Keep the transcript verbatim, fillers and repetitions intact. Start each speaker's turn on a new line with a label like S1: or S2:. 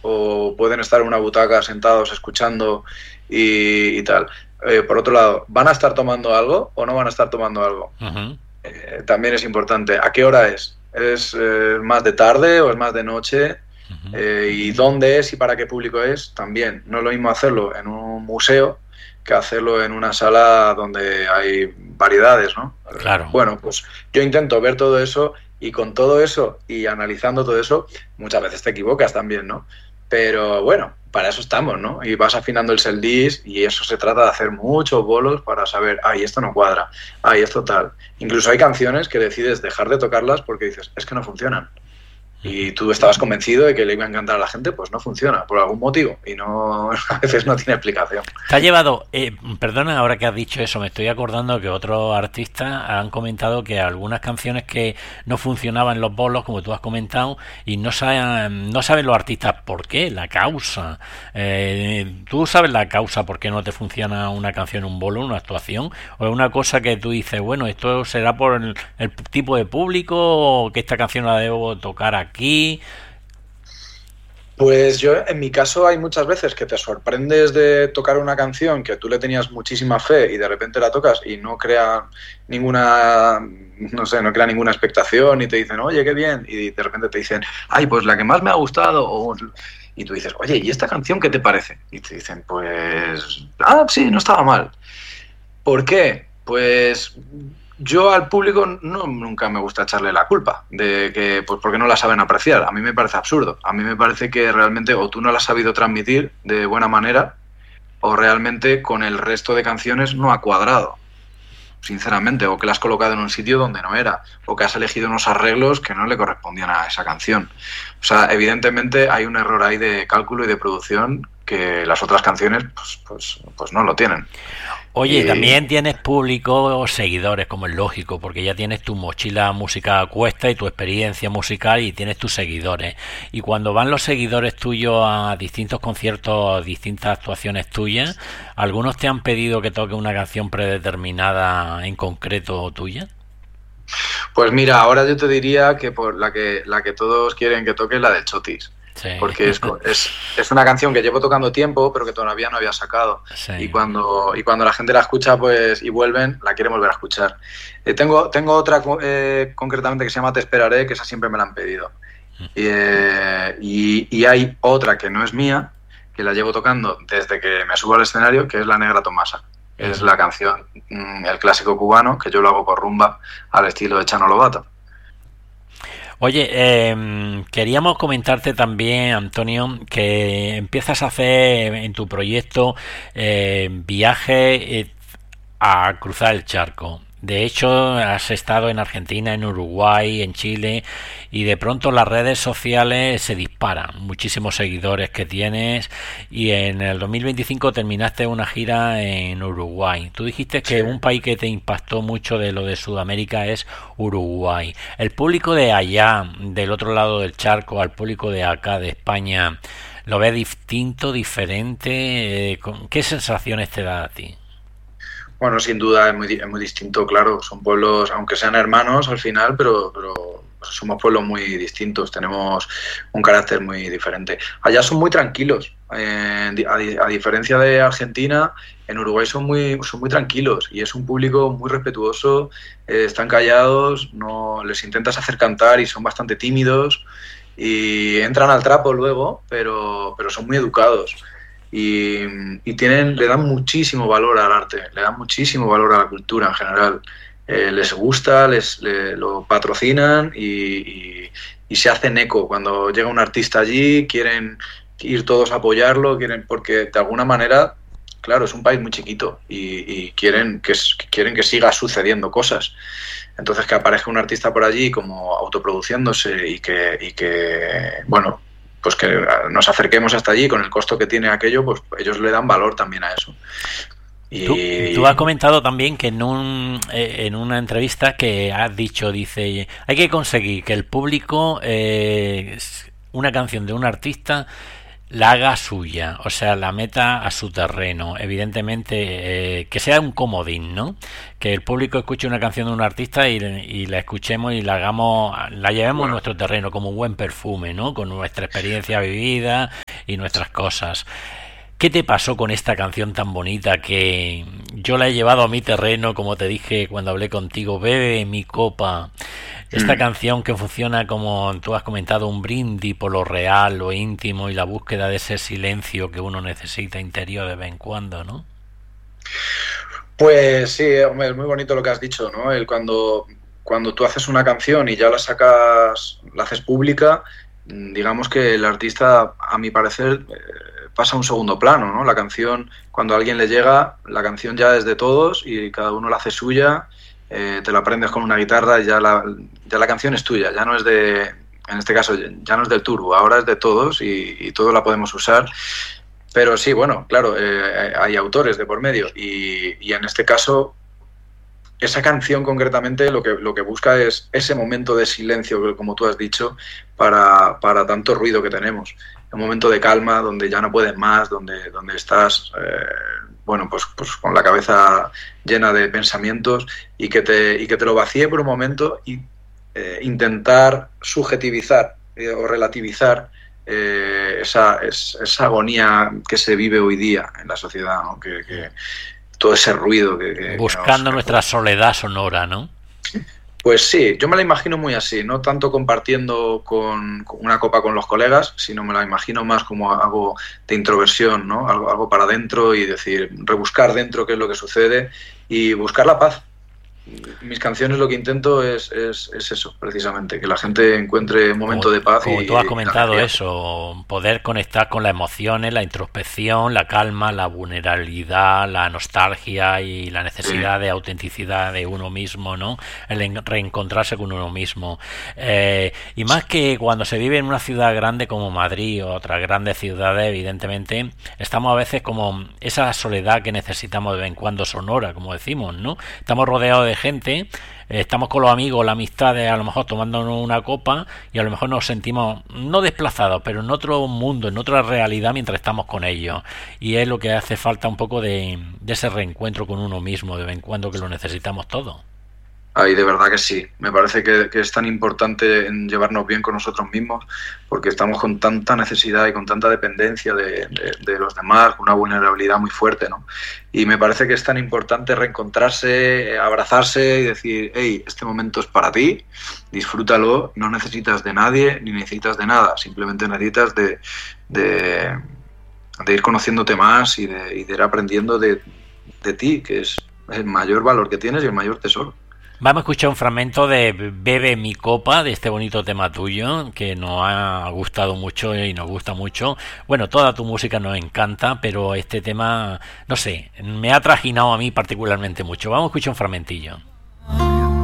S1: o pueden estar en una butaca sentados escuchando y, y tal. Eh, por otro lado, ¿van a estar tomando algo o no van a estar tomando algo? Uh-huh. Eh, también es importante. ¿A qué hora es? ¿Es eh, más de tarde o es más de noche? Uh-huh. Eh, ¿Y dónde es y para qué público es? También. No es lo mismo hacerlo en un museo que hacerlo en una sala donde hay variedades, ¿no?
S2: Claro.
S1: Bueno, pues yo intento ver todo eso y con todo eso y analizando todo eso, muchas veces te equivocas también, ¿no? Pero bueno, para eso estamos, ¿no? Y vas afinando el seldís y eso se trata de hacer muchos bolos para saber, ay, esto no cuadra, ay, esto tal. Incluso hay canciones que decides dejar de tocarlas porque dices, es que no funcionan. Y tú estabas convencido de que le iba a encantar a la gente, pues no funciona, por algún motivo, y no a veces no tiene explicación.
S2: Te ha llevado, eh, perdona, ahora que has dicho eso, me estoy acordando que otros artistas han comentado que algunas canciones que no funcionaban en los bolos, como tú has comentado, y no saben, no saben los artistas por qué, la causa. Eh, ¿Tú sabes la causa por qué no te funciona una canción en un bolo, una actuación? ¿O es una cosa que tú dices, bueno, esto será por el, el tipo de público o que esta canción la debo tocar aquí? Aquí.
S1: Pues yo, en mi caso, hay muchas veces que te sorprendes de tocar una canción que tú le tenías muchísima fe y de repente la tocas y no crea ninguna, no sé, no crea ninguna expectación y te dicen, oye, qué bien, y de repente te dicen, ay, pues la que más me ha gustado, o, y tú dices, oye, ¿y esta canción qué te parece? Y te dicen, pues, ah, sí, no estaba mal. ¿Por qué? Pues yo al público no, nunca me gusta echarle la culpa de que, pues porque no la saben apreciar. A mí me parece absurdo. A mí me parece que realmente o tú no la has sabido transmitir de buena manera o realmente con el resto de canciones no ha cuadrado, sinceramente, o que la has colocado en un sitio donde no era, o que has elegido unos arreglos que no le correspondían a esa canción. O sea, evidentemente hay un error ahí de cálculo y de producción que las otras canciones pues, pues, pues no lo tienen.
S2: Oye, eh, también tienes público o seguidores, como es lógico, porque ya tienes tu mochila musical a cuesta y tu experiencia musical y tienes tus seguidores. Y cuando van los seguidores tuyos a distintos conciertos, a distintas actuaciones tuyas, ¿algunos te han pedido que toque una canción predeterminada en concreto tuya?
S1: Pues mira, ahora yo te diría que por la que la que todos quieren que toque es la del Chotis. Sí. Porque es, es, es una canción que llevo tocando tiempo, pero que todavía no había sacado. Sí. Y cuando y cuando la gente la escucha pues y vuelven, la quieren volver a escuchar. Eh, tengo, tengo otra eh, concretamente que se llama Te esperaré, que esa siempre me la han pedido. Y, eh, y, y hay otra que no es mía, que la llevo tocando desde que me subo al escenario, que es La Negra Tomasa. Es la canción, el clásico cubano, que yo lo hago por rumba al estilo de Chano Lobato.
S2: Oye, eh, queríamos comentarte también, Antonio, que empiezas a hacer en tu proyecto eh, viajes eh, a cruzar el charco. De hecho, has estado en Argentina, en Uruguay, en Chile, y de pronto las redes sociales se disparan. Muchísimos seguidores que tienes, y en el dos mil veinticinco terminaste una gira en Uruguay. Tú dijiste que un país que te impactó mucho de lo de Sudamérica es Uruguay. El público de allá, del otro lado del charco, al público de acá, de España, ¿lo ves distinto, diferente? ¿Qué sensaciones te da a ti?
S1: Bueno, sin duda es muy, es muy distinto, claro. Son pueblos, aunque sean hermanos al final, pero, pero somos pueblos muy distintos, tenemos un carácter muy diferente. Allá son muy tranquilos, eh, a, a diferencia de Argentina, en Uruguay son muy, son muy tranquilos y es un público muy respetuoso, eh, están callados, no les intentas hacer cantar y son bastante tímidos y entran al trapo luego, pero, pero son muy educados. Y, y tienen, le dan muchísimo valor al arte, le dan muchísimo valor a la cultura en general. Eh, les gusta, les le, lo patrocinan y, y, y se hacen eco. Cuando llega un artista allí, quieren ir todos a apoyarlo, quieren, porque de alguna manera, claro, es un país muy chiquito y, y quieren, que, quieren que siga sucediendo cosas. Entonces, que aparezca un artista por allí como autoproduciéndose y que, y que bueno, pues que nos acerquemos hasta allí con el costo que tiene aquello, pues ellos le dan valor también a eso. Y...
S2: Tú, tú has comentado también que en un eh, en una entrevista que has dicho, dice, hay que conseguir que el público eh, una canción de un artista la haga suya, o sea, la meta a su terreno, evidentemente eh, que sea un comodín, ¿no? Que el público escuche una canción de un artista y, y la escuchemos y la hagamos, la llevemos bueno. a nuestro terreno como un buen perfume, ¿no? Con nuestra experiencia vivida y nuestras cosas. ¿Qué te pasó con esta canción tan bonita que yo la he llevado a mi terreno, como te dije cuando hablé contigo, Bebe mi copa? Esta
S1: Mm.
S2: canción que funciona, como tú has comentado, un brindis por lo real, lo íntimo y la búsqueda de ese silencio que uno necesita interior de vez en cuando, ¿no?
S1: Pues sí, hombre, es muy bonito lo que has dicho, ¿no? El cuando, cuando tú haces una canción y ya la sacas, la haces pública, mm, digamos que el artista, a mi parecer, eh, pasa a un segundo plano, ¿no? La canción, cuando a alguien le llega, la canción ya es de todos y cada uno la hace suya, eh, te la aprendes con una guitarra y ya la, ya la canción es tuya, ya no es de, en este caso, ya no es del turbo, ahora es de todos y, y todos la podemos usar. Pero sí, bueno, claro, eh, hay autores de por medio y, y en este caso esa canción concretamente lo que, lo que busca es ese momento de silencio, como tú has dicho, para, para tanto ruido que tenemos. Un momento de calma donde ya no puedes más, donde, donde estás, eh, bueno, pues, pues con la cabeza llena de pensamientos y que te, y que te lo vacíe por un momento y eh, intentar subjetivizar eh, o relativizar eh, esa, es, esa agonía que se vive hoy día en la sociedad, ¿no? que, que todo ese ruido que, que,
S2: Buscando
S1: que nos...
S2: nuestra soledad sonora, ¿no?
S1: Pues sí, yo me la imagino muy así, no tanto compartiendo con, con una copa con los colegas, sino me la imagino más como algo de introversión, ¿no? Algo, algo para adentro y decir, rebuscar dentro qué es lo que sucede y buscar la paz. Mis canciones lo que intento es, es, es eso, precisamente, que la gente encuentre un momento
S2: Como,
S1: de paz
S2: como
S1: y,
S2: tú has
S1: y
S2: comentado
S1: alegría.
S2: eso, poder conectar con las emociones, la introspección, la calma, la vulnerabilidad, la nostalgia y la
S1: Sí,
S2: necesidad de autenticidad de uno mismo, ¿no? El en- reencontrarse con uno mismo. Eh, y más que cuando se vive en una ciudad grande como Madrid o otras grandes ciudades, evidentemente, estamos a veces como esa soledad que necesitamos de vez en cuando sonora, como decimos, ¿no? Estamos rodeados de gente, eh, estamos con los amigos, la amistad, a lo mejor tomándonos una copa y a lo mejor nos sentimos no desplazados, pero en otro mundo, en otra realidad mientras estamos con ellos. Y es lo que hace falta un poco de, de ese reencuentro con uno mismo de vez en cuando, que lo necesitamos todo.
S1: ay, de verdad que sí. Me parece que, que es tan importante en llevarnos bien con nosotros mismos porque estamos con tanta necesidad y con tanta dependencia de, de, de los demás, con una vulnerabilidad muy fuerte, ¿no? Y me parece que es tan importante reencontrarse, abrazarse y decir, hey, este momento es para ti, disfrútalo, no necesitas de nadie ni necesitas de nada, simplemente necesitas de, de, de ir conociéndote más y de, y de ir aprendiendo de, de ti, que es el mayor valor que tienes y el mayor tesoro.
S2: Vamos a escuchar un fragmento de Bebe mi copa, de este bonito tema tuyo, que nos ha gustado mucho y nos gusta mucho. Bueno, toda tu música nos encanta, pero este tema, no sé, me ha trajinado a mí particularmente mucho. Vamos a escuchar un fragmentillo.